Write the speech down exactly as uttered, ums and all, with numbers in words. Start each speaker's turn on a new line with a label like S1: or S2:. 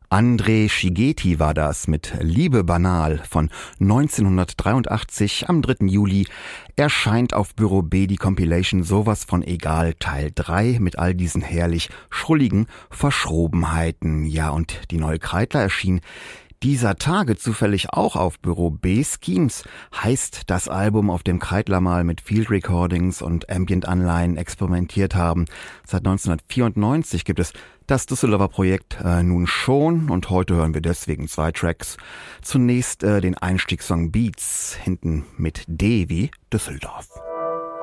S1: André Szigeti war das mit Liebe banal von neunzehnhundertdreiundachtzig. Am dritten Juli erscheint auf Büro B die Compilation Sowas von Egal Teil drei mit all diesen herrlich schrulligen Verschrobenheiten. Ja, und die neue Kreidler erschien dieser Tage zufällig auch auf Büro B. Schemes heißt das Album, auf dem Kreidler mal mit Field Recordings und Ambient-Anleihen experimentiert haben. Seit neunzehnhundertvierundneunzig gibt es das Düsseldorfer Projekt äh, nun schon und heute hören wir deswegen zwei Tracks. Zunächst äh, den Einstiegssong Beats, hinten mit D wie Düsseldorf.